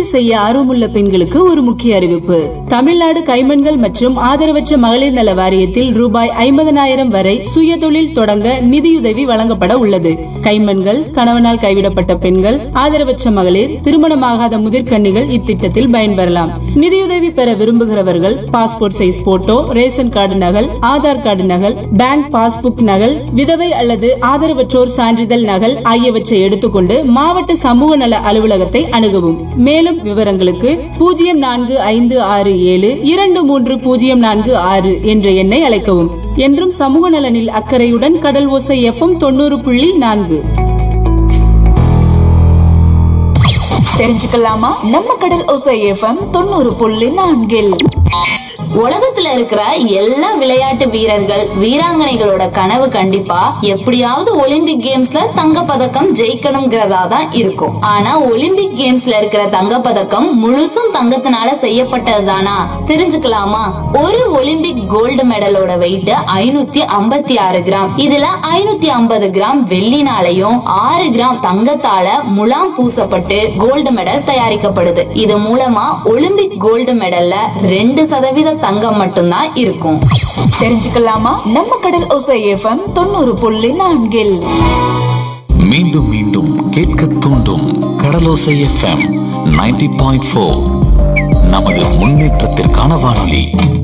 செய்ய ஆர்வமுள்ள பெண்களுக்கு ஒரு முக்கிய அறிவிப்பு. தமிழ்நாடு கைமண்கள் மற்றும் ஆதரவற்ற மகளிர் நல வாரியத்தில் ரூபாய் 50,000 வரை சுயதொழில் தொடங்க நிதியுதவி வழங்கப்பட உள்ளது. கைமண்கள், கணவனால் கைவிடப்பட்ட பெண்கள், ஆதரவற்ற மகளிர், திருமணமாகாத முதிர்கன்னிகள் இத்திட்டத்தில் பயன்பெறலாம். நிதியுதவி பெற விரும்புகிறவர்கள் passport size photo, ration card நகல், ஆதார் கார்டு நகல், பேங்க் பாஸ்புக் நகல், விதவை அல்லது ஆதரவற்றோர் சான்றிதழ் நகல் ஆகியவற்றை எடுத்துக்கொண்டு மாவட்ட சமூக நல அலுவலகத்தை அணுகவும். மேலும் விவரங்களுக்கு 0467230446 என்ற எண்ணை அழைக்கவும். என்றும் சமூக நலனில் அக்கறையுடன் கடல் ஓசை FM 90.4. தெரிஞ்சுக்கலாமா? நம்ம கடல் ஓசை FM 90.4. உலகத்துல இருக்கிற எல்லா விளையாட்டு வீரர்கள் வீராங்கனைகளோட கனவு கண்டிப்பா எப்படியாவது ஒலிம்பிக் கேம்ஸ்ல தங்க பதக்கம் ஜெயிக்கணும்ங்கிறதா தான் இருக்கும். ஆனா ஒலிம்பிக் கேம்ஸ்ல இருக்கிற தங்க பதக்கம் முழுசும் தங்கத்தினால செய்யப்பட்டதுதானா? தெரிஞ்சுக்கலாமா? ஒரு ஒலிம்பிக் கோல்டு மெடலோட வெயிட் 556 கிராம். இதுல 550 கிராம் வெள்ளினாலையும் 6 கிராம் தங்கத்தால முலாம் பூசப்பட்டு கோல்டு மெடல் தயாரிக்கப்படுது. இது மூலமா ஒலிம்பிக் கோல்டு மெடல்ல 2% தங்கம் மட்டும்தான் இருக்கும். தெரிஞ்சுக்கலாமா? நம்ம கடல் ஓசை FM 90.4. மீண்டும் மீண்டும் கேட்க தூண்டும் கடலோசை FM 90.4. நமது முன்னேற்றத்திற்கான வானொலி.